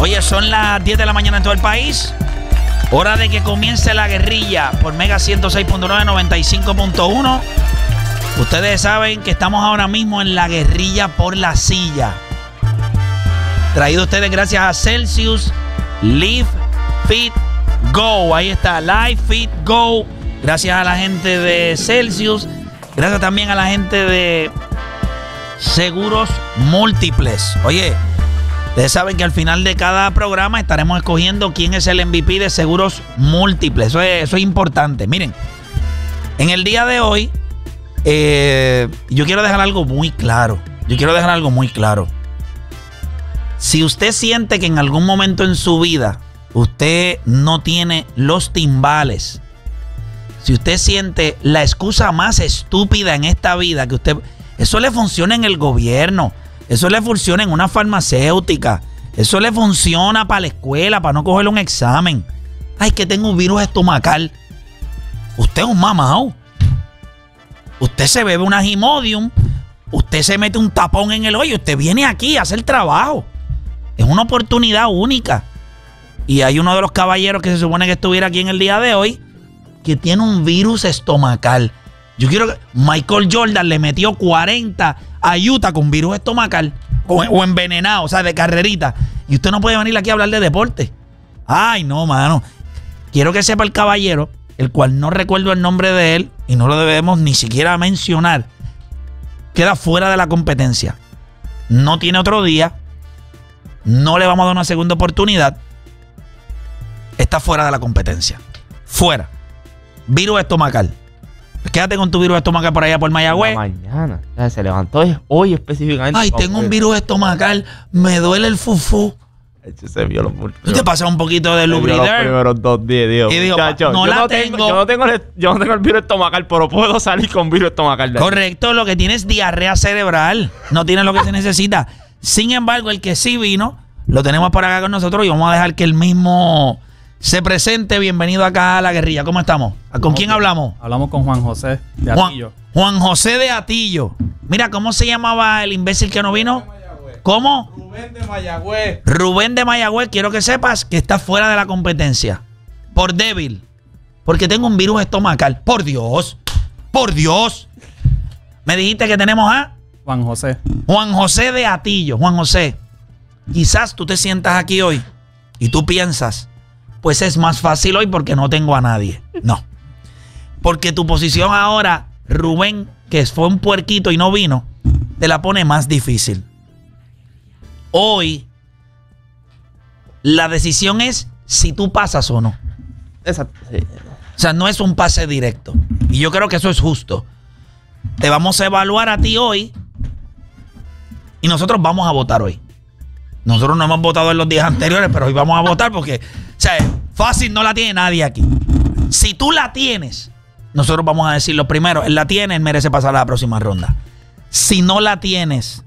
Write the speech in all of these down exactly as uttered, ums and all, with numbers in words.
Oye, son las diez de la mañana en todo el país. Hora de que comience la guerrilla por Mega ciento seis punto nueve, noventa y cinco punto uno. Ustedes saben que estamos ahora mismo en la guerrilla por la silla. Traído a ustedes gracias a Celsius Live Fit Go. Ahí está, Live Fit Go. Gracias a la gente de Celsius. Gracias también a la gente de Seguros Múltiples. Oye, ustedes saben que al final de cada programa estaremos escogiendo quién es el M V P de Seguros Múltiples. Eso es, eso es importante. Miren, en el día de hoy, eh, yo quiero dejar algo muy claro. Yo quiero dejar algo muy claro. Si usted siente que en algún momento en su vida usted no tiene los timbales, si usted siente la excusa más estúpida en esta vida, que usted, eso le funciona en el gobierno, eso le funciona en una farmacéutica, eso le funciona para la escuela, para no cogerle un examen. Ay, que tengo un virus estomacal. Usted es un mamao. Usted se bebe una Imodium, usted se mete un tapón en el hoyo, usted viene aquí a hacer trabajo. Es una oportunidad única. Y hay uno de los caballeros que se supone que estuviera aquí en el día de hoy que tiene un virus estomacal. Yo quiero que Michael Jordan le metió cuarenta a Utah con virus estomacal o, o envenenado, o sea, de carrerita. Y usted no puede venir aquí a hablar de deporte. Ay, no, mano. Quiero que sepa el caballero, el cual no recuerdo el nombre de él y no lo debemos ni siquiera mencionar, queda fuera de la competencia. No tiene otro día. No le vamos a dar una segunda oportunidad. Está fuera de la competencia. Fuera. Virus estomacal. Quédate con tu virus estomacal por allá por Mayagüez. Mañana. Se levantó hoy específicamente. Ay, tengo un virus estomacal. Me duele el fufú. Se vio los Tú te pasas un poquito de Lubriderm. Los primeros dos días, Dios. Y digo, muchacho, no yo la no tengo. tengo yo, no tengo el, yo no tengo el virus estomacal, pero puedo salir con virus estomacal. Correcto, lo que tiene es diarrea cerebral. No tiene lo que se necesita. Sin embargo, el que sí vino, lo tenemos por acá con nosotros y vamos a dejar que él mismo se presente. Bienvenido acá a la guerrilla. ¿Cómo estamos? ¿Con quién hablamos? Hablamos con Juan José de Atillo. Juan, Juan José de Atillo. Mira, ¿cómo se llamaba el imbécil que no vino? ¿Cómo? Rubén de Mayagüez. Rubén de Mayagüez. Quiero que sepas que está fuera de la competencia. Por débil. Porque tengo un virus estomacal. Por Dios. Por Dios. Me dijiste que tenemos a Juan José. Juan José de Atillo. Juan José, quizás tú te sientas aquí hoy y tú piensas, pues es más fácil hoy porque no tengo a nadie. No. Porque tu posición ahora, Rubén, que fue un puerquito y no vino, te la pone más difícil. Hoy, la decisión es si tú pasas o no. Exacto. Sí. O sea, no es un pase directo. Y yo creo que eso es justo. Te vamos a evaluar a ti hoy y nosotros vamos a votar hoy. Nosotros no hemos votado en los días anteriores, pero hoy vamos a votar porque, o sea, fácil no la tiene nadie aquí. Si tú la tienes, nosotros vamos a decir lo primero, él la tiene, él merece pasar a la próxima ronda. Si no la tienes,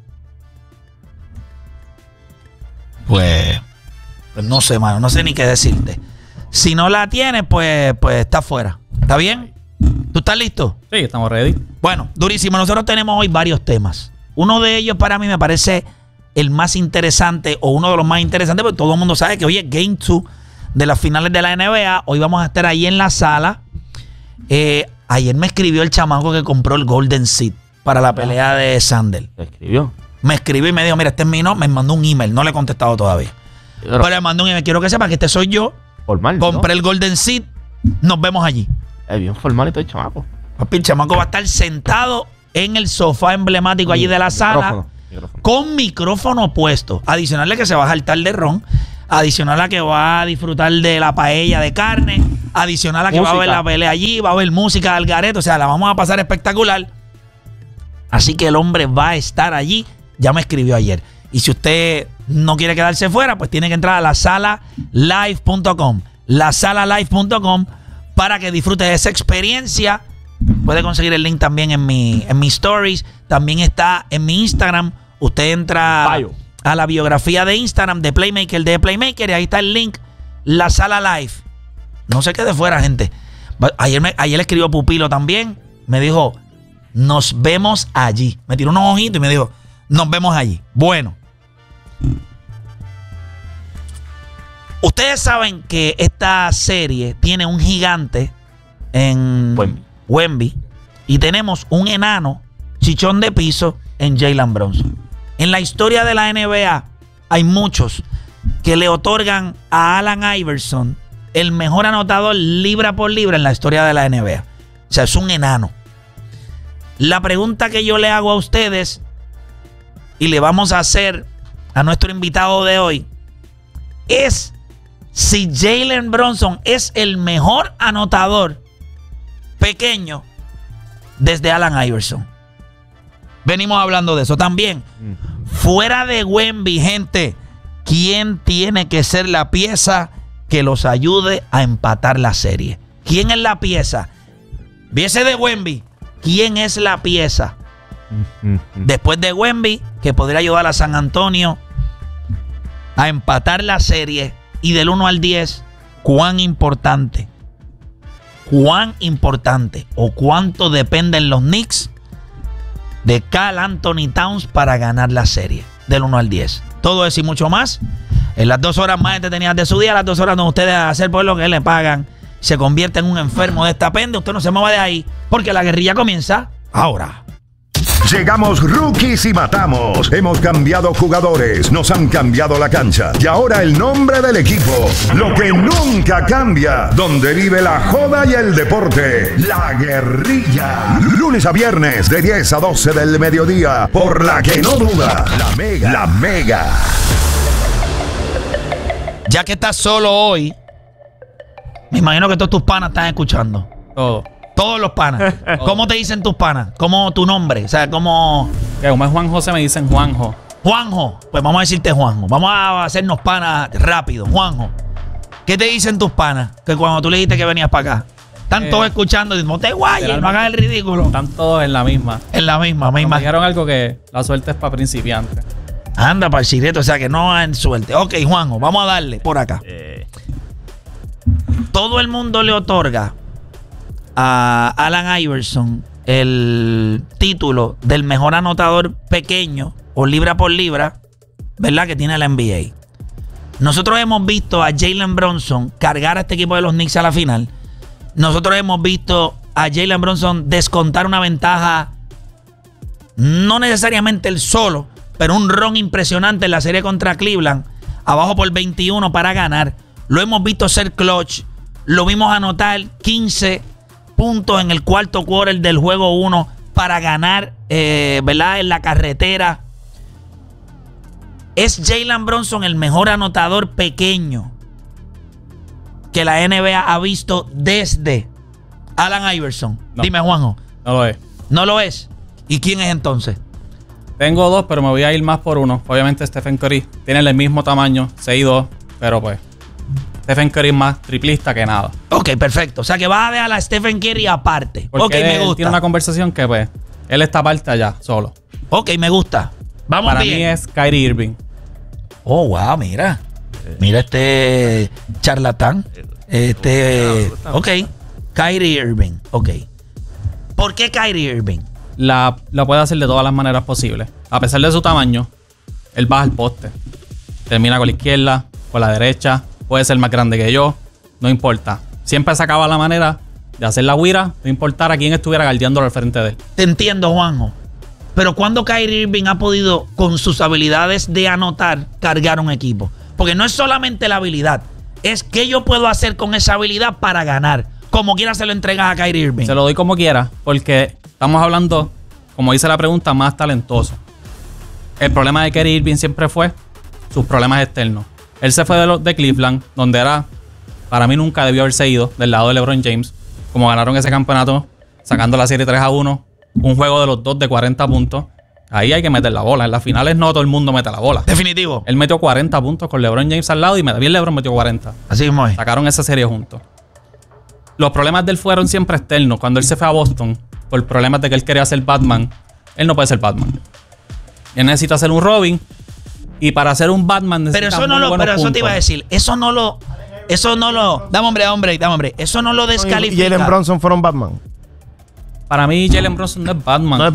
pues, pues no sé, mano, no sé ni qué decirte. Si no la tienes, pues, pues está fuera. ¿Está bien? ¿Tú estás listo? Sí, estamos ready. Bueno, durísimo. Nosotros tenemos hoy varios temas. Uno de ellos para mí me parece el más interesante o uno de los más interesantes porque todo el mundo sabe que hoy es Game dos de las finales de la N B A. Hoy vamos a estar ahí en la sala. Eh, ayer me escribió el chamaco que compró el Golden Seed para la pelea de Sandel. ¿Te escribió? Me escribió y me dijo, mira, este es mi no. Me mandó un email. No le he contestado todavía. Pero, Pero le mandó un email. Quiero que sepa que este soy yo. Formal, Compré ¿no? el Golden Seed. Nos vemos allí. Es bien formal y todo el chamaco. Papi, el chamaco va a estar sentado en el sofá emblemático allí de la sala. Micrófono, micrófono. Con micrófono puesto. Adicional a que se va a jaltar de ron. Adicional a que va a disfrutar de la paella de carne. Adicional a que música. Va a ver la pelea allí. Va a ver música de Algareto. O sea, la vamos a pasar espectacular. Así que el hombre va a estar allí. Ya me escribió ayer. Y si usted no quiere quedarse fuera, pues tiene que entrar a la sala live punto com. la sala live punto com para que disfrute de esa experiencia. Puede conseguir el link también en mi, en mis stories. También está en mi Instagram. Usted entra Bayo. a la biografía de Instagram de Playmaker, de Playmaker, y ahí está el link, la sala live. No se quede fuera, gente. Ayer, me, ayer escribió Pupilo también. Me dijo, nos vemos allí. Me tiró unos ojitos y me dijo, nos vemos allí. Bueno. Ustedes saben que esta serie tiene un gigante en Wemby. Wemby y tenemos un enano chichón de piso en Jalen Brunson. En la historia de la N B A hay muchos que le otorgan a Allen Iverson el mejor anotador libra por libra en la historia de la N B A. O sea, es un enano. La pregunta que yo le hago a ustedes y le vamos a hacer a nuestro invitado de hoy es si Jalen Brunson es el mejor anotador pequeño desde Allen Iverson. Venimos hablando de eso también. Mm. Fuera de Wemby, gente, ¿quién tiene que ser la pieza que los ayude a empatar la serie? ¿Quién es la pieza? Viese de Wemby, ¿quién es la pieza después de Wemby que podría ayudar a San Antonio a empatar la serie? Y del uno al diez, ¿cuán importante? ¿Cuán importante o cuánto dependen los Knicks de Karl Anthony Towns para ganar la serie? Del uno al diez. Todo eso y mucho más en las dos horas más entretenidas de su día, las dos horas donde ustedes a hacer por lo que le pagan se convierte en un enfermo de esta pende. Usted no se mueva de ahí porque la guerrilla comienza ahora. Llegamos rookies y matamos. Hemos cambiado jugadores, nos han cambiado la cancha. Y ahora el nombre del equipo. Lo que nunca cambia. Donde vive la joda y el deporte. La guerrilla. Lunes a viernes de diez a doce del mediodía. Por la que no duda. La Mega. La Mega. Ya que estás solo hoy, me imagino que todos tus panas están escuchando. Todo. Todos los panas. ¿Cómo te dicen tus panas? ¿Cómo tu nombre? O sea, ¿cómo...? Que como es Juan José, me dicen Juanjo. Juanjo. Pues vamos a decirte Juanjo. Vamos a hacernos panas rápido. Juanjo. ¿Qué te dicen tus panas? Que cuando tú le dijiste que venías para acá. Están Eh, todos escuchando. No te guayes, no hagas el ridículo. Están todos en la misma. En la misma, Me misma. dijeron algo que la suerte es para principiantes. Anda para el chireto. O sea, que no hay suerte. Ok, Juanjo. Vamos a darle por acá. Eh, Todo el mundo le otorga a Allen Iverson el título del mejor anotador pequeño o libra por libra, ¿verdad? Que tiene la N B A. Nosotros hemos visto a Jalen Brunson cargar a este equipo de los Knicks a la final. Nosotros hemos visto a Jalen Brunson descontar una ventaja, no necesariamente el solo, pero un run impresionante en la serie contra Cleveland, abajo por veintiuno para ganar. Lo hemos visto ser clutch. Lo vimos anotar quince puntos en el cuarto quarter del juego uno para ganar, eh, ¿verdad? En la carretera. ¿Es Jalen Brunson el mejor anotador pequeño que la N B A ha visto desde Allen Iverson? No. Dime, Juanjo. No lo es. ¿No lo es? ¿Y quién es entonces? Tengo dos, pero me voy a ir más por uno. Obviamente Stephen Curry tiene el mismo tamaño, seis dos, pero pues Stephen Curry es más triplista que nada. Ok, perfecto. O sea que vas a dejar a Stephen Curry aparte. Porque ok, me él gusta. tiene una conversación que pues él está aparte allá, solo. Ok, me gusta. Vamos Para bien. mí es Kyrie Irving. Oh, wow, mira. Mira este charlatán. Este. Ok. Kyrie Irving. Ok. ¿Por qué Kyrie Irving? La, la puede hacer de todas las maneras posibles. A pesar de su tamaño, él baja el poste. Termina con la izquierda, con la derecha. Puede ser más grande que yo. No importa. Siempre sacaba la manera de hacer la huira, no importara quién estuviera guardiándolo al frente de él. Te entiendo, Juanjo. Pero ¿cuándo Kyrie Irving ha podido, con sus habilidades de anotar, cargar un equipo? Porque no es solamente la habilidad. Es qué yo puedo hacer con esa habilidad para ganar. Como quiera se lo entregas a Kyrie Irving. Se lo doy como quiera, porque estamos hablando, como dice la pregunta, más talentoso. El problema de Kyrie Irving siempre fue sus problemas externos. Él se fue de, los, de Cleveland, donde era, para mí nunca debió haberse ido, del lado de LeBron James. Como ganaron ese campeonato, sacando la serie tres a uno, un juego de los dos de cuarenta puntos. Ahí hay que meter la bola. En las finales no todo el mundo mete la bola. Definitivo. Él metió cuarenta puntos con LeBron James al lado y también LeBron metió cuarenta. Así mismo es. Sacaron esa serie juntos. Los problemas de él fueron siempre externos. Cuando él se fue a Boston, por problemas de que él quería ser Batman, él no puede ser Batman. Él necesita ser un Robin. Y para ser un Batman necesita Pero eso no muy lo, buenos pero eso te iba a puntos. decir. Eso no lo. Eso no lo. Dame hombre, hombre, dame hombre. Eso no lo ¿Y descalifica. Jalen Brunson fueron Batman? Para mí, Jalen Brunson no es Batman. No es Batman.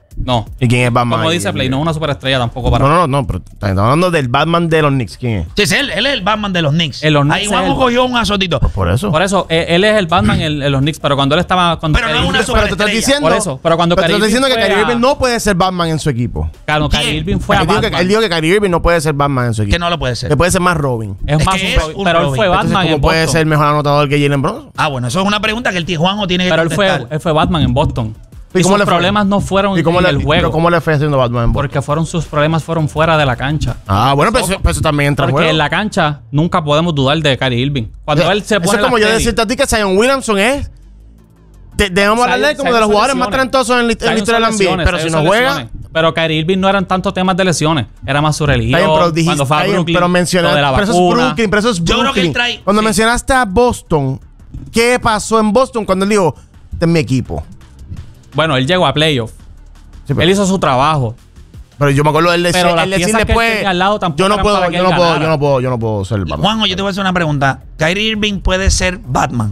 No. ¿Y quién es Batman? Como ahí? dice Play, no es una superestrella tampoco para. No, no, no, pero estamos hablando del Batman de los Knicks. ¿Quién es? Sí, sí, él, él es el Batman de los Knicks. En los Knicks Ahí es Juanjo el- cogió un azotito. Pues por eso. Por eso, eh, él es el Batman en, en los Knicks, pero cuando él estaba. Cuando Pero no es Kyrie una Irving- Pero te estás superestrella. diciendo. Por eso, pero cuando te estás Kyrie diciendo que Irving Kyrie fue a- Irving no puede ser Batman en su equipo. Cuando ¿Quién? Kyrie Irving fue a Él dijo, que, Batman. él dijo que Kyrie Irving no puede ser Batman en su equipo. Que no lo puede ser. Que puede ser más Robin. Es, Es más que un es Robin, un pero él Robin. fue Entonces, Batman ¿cómo en puede Boston. ser mejor anotador que Jalen Bronson? Ah, bueno, eso es una pregunta que el tío Juanjo tiene que Pero él fue, contestar. él fue Batman en Boston. ¿Y Y, cómo sus le fue? problemas no fueron ¿Y cómo en le, el pero juego. cómo le fue haciendo Batman en Boston? Porque fueron sus problemas fueron fuera de la cancha. Ah, bueno, pero eso, pero eso también entra en Porque juego. en la cancha nunca podemos dudar de Kyrie Irving. Cuando O sea, él se eso pone es como las yo tenis, decirte a ti que Zion Williamson es. de- Debemos hablarle Zion- como de Zion los son jugadores más lesiones. talentosos en la, en la Zion historia de la son N B A. lesiones, Pero Zion si no son juega. lesiones. Pero Kyrie Irving no eran tantos temas de lesiones. Era más su religión. Está bien, pero dijiste, cuando fue a está bien, Brooklyn, pero lo mencionaste, de la pero eso es vacuna. Brooklyn, pero eso es Yo creo que Brooklyn. él trae- Cuando sí. mencionaste a Boston, ¿qué pasó en Boston cuando él dijo, este es mi equipo? Bueno, él llegó a playoff. Sí, pero, Él hizo su trabajo. pero yo me acuerdo de él decir, Pero las él decir piezas que él después, tenía al lado tampoco yo no eran puedo, para que yo él no puedo, yo ganara. no puedo, yo no puedo ser el Batman. Juanjo, yo te voy a hacer una pregunta. Kyrie Irving puede ser Batman.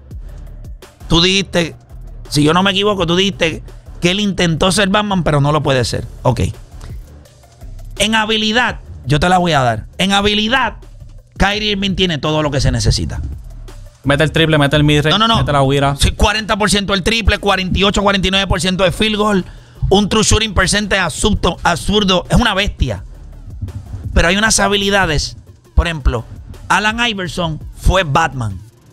Tú dijiste, si yo no me equivoco, tú dijiste que él intentó ser Batman, pero no lo puede ser. Ok. En habilidad, yo te la voy a dar. En habilidad, Kyrie Irving tiene todo lo que se necesita. Mete el triple, mete el midrange, No, no, no. mete la huira. Sí, cuarenta por ciento el triple, cuarenta y ocho, cuarenta y nueve por ciento de field goal, un true shooting percentage absurdo, absurdo. Es una bestia. Pero hay unas habilidades. Por ejemplo, Allen Iverson fue Batman.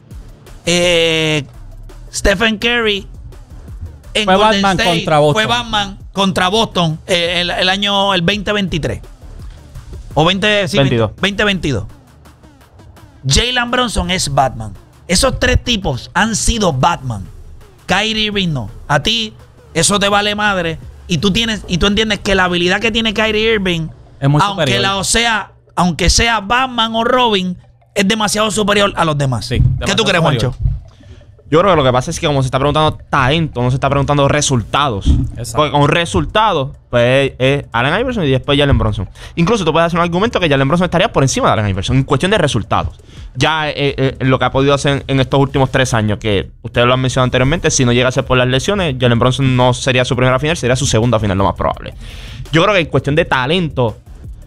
Eh, Stephen Curry en Fue Golden Batman State contra Boston. fue Batman contra Boston eh, el, el año el veinte veintitrés. O veinte, sí, veintidós. veinte veintidós. Jalen Bronson es Batman. Esos tres tipos han sido Batman. Kyrie Irving no. A ti eso te vale madre y tú tienes y tú entiendes que la habilidad que tiene Kyrie Irving, Es muy aunque superior. la o sea, aunque sea Batman o Robin, es demasiado superior a los demás. Sí, ¿Qué demasiado tú crees, superior. Juancho? Yo creo que lo que pasa es que como se está preguntando talento, no se está preguntando resultados. Exacto. Porque con resultados, pues es Allen Iverson y después Jalen Bronson. Incluso tú puedes hacer un argumento que Jalen Bronson estaría por encima de Allen Iverson en cuestión de resultados. Ya eh, eh, lo que ha podido hacer en, en estos últimos tres años, que ustedes lo han mencionado anteriormente, si no llega a ser por las lesiones, Jalen Bronson no sería su primera final, sería su segunda final, lo más probable. Yo creo que en cuestión de talento,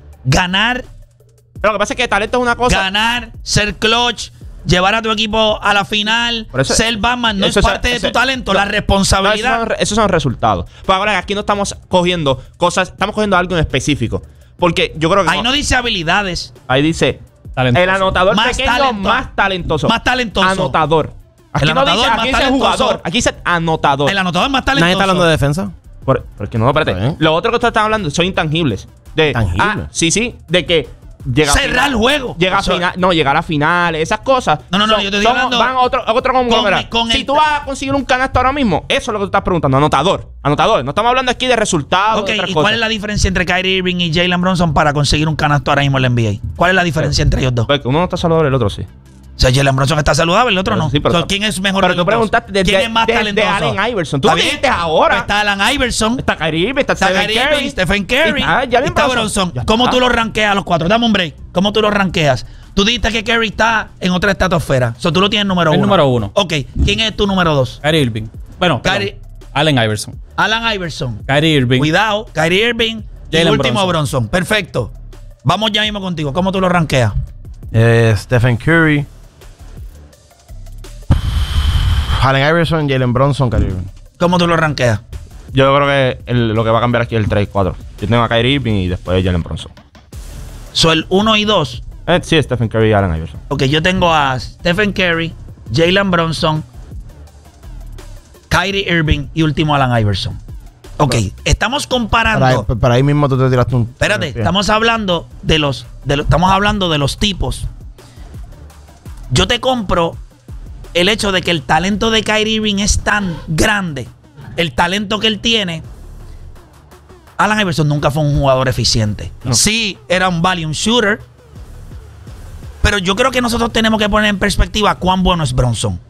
Ganar, pero lo que pasa es que talento es una cosa. ganar, ser clutch, llevar a tu equipo a la final, Por eso- ser Batman, no es eso- parte de eso- tu talento, no, la No, responsabilidad. esos, son, re- esos son resultados. Pues ahora aquí no estamos cogiendo cosas, estamos cogiendo algo en específico. Porque yo creo que. Ahí no dice habilidades. Ahí dice. Talentoso. El anotador Más pequeño talento- más talentoso. más talentoso. Anotador. Aquí El no anotador dice, más aquí dice talentoso. jugador. Aquí dice anotador. El anotador es más talentoso. Nadie está hablando de defensa. Por, porque no, espérate. Está bien. Lo otro que ustedes están hablando son intangibles. De, ¿Intangibles? ah, sí, sí. De que llega a Cerrar final- el juego. Llega Eso- a final. No, llegar a finales. Esas cosas. No, no, no, son- yo te estoy son- hablando Van a otro, a otro conglomerado. con Si el- tú vas a conseguir un canasto ahora mismo, eso es lo que tú estás preguntando. Anotador. Anotador. No estamos hablando aquí de resultados. Ok, de otras ¿y cosas. cuál es la diferencia entre Kyrie Irving y Jalen Bronson para conseguir un canasto ahora mismo en la N B A? ¿Cuál es la diferencia entre ellos dos? Porque uno no está saludable, el otro sí. O sea, Jalen Bronson está saludable, el otro Pero no. sí, pero So, está- ¿quién es mejor Pero de tú los dos? preguntaste de- ¿Quién de- es más de- de talentoso? Allen Iverson. Tú Está lo bien. dijiste ahora. Está Allen Iverson. Está Kyrie Irving, está Está Stephen Kyrie Curry. Irving, Stephen Curry. Está Jalen Está Bronson. Bronson. Ya ¿Cómo está. tú los rankeas a los cuatro? Dame un break. ¿Cómo tú los rankeas? Tú dijiste que Curry está en otra estratosfera. O sea, tú lo tienes número El uno. número uno. Ok. ¿Quién es tu número dos? Kyrie Irving. Bueno, Kyrie- perdón. Allen Iverson. Allen Iverson. Kyrie Irving. Cuidado. Kyrie Irving. Y el Jalen último Bronson. Bronson. Perfecto. Vamos ya mismo contigo. ¿Cómo tú los rankeas? Eh, Stephen Curry. Allen Iverson, Jalen Bronson, Kyrie Irving. ¿Cómo tú los rankeas? Yo creo que el- lo que va a cambiar aquí es el tres y cuatro. Yo tengo a Kyrie Irving y después Jalen Bronson. So, el uno y dos. Eh, sí, Stephen Curry y Allen Iverson. Ok, yo tengo a Stephen Curry, Jalen Bronson, Kyrie Irving y último Allen Iverson. Ok, estamos comparando. Para, ahí- para ahí mismo tú te tiraste un. Espérate, Bien. estamos hablando de los, de los- estamos hablando de los tipos. Yo te compro el hecho de que el talento de Kyrie Irving es tan grande, el talento que él tiene. Allen Iverson nunca fue un jugador eficiente. No. Sí, era un volume shooter, pero yo creo que nosotros tenemos que poner en perspectiva cuán bueno es Bronson.